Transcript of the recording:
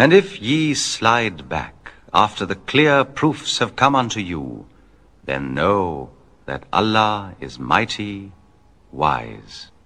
And if ye slide back after the clear proofs have come unto you, then know that Allah is mighty, wise.